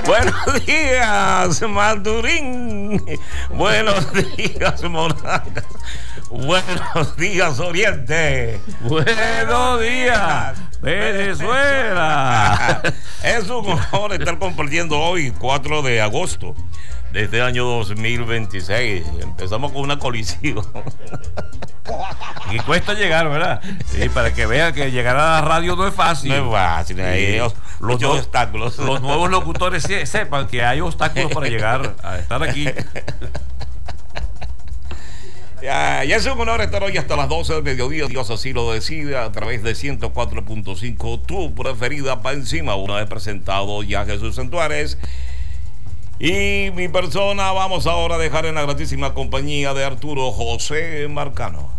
Buenos días, Maturín. Buenos días, Monagas. Buenos días, Oriente. Buenos días, Venezuela. Es un honor estar compartiendo hoy, 4 de agosto de este año 2026. Empezamos con una colisión. Y cuesta llegar, ¿verdad? Sí, para que vean que llegar a la radio no es fácil. No es fácil, hay muchos obstáculos. Los nuevos locutores sepan que hay obstáculos para llegar a estar aquí. Ya es un honor estar hoy hasta las 12 del mediodía. Dios así lo decide, a través de 104.5, tu preferida pa' encima. Una vez presentado ya Jesús Santuares y mi persona, vamos ahora a dejar en la gratísima compañía de Arturo José Marcano.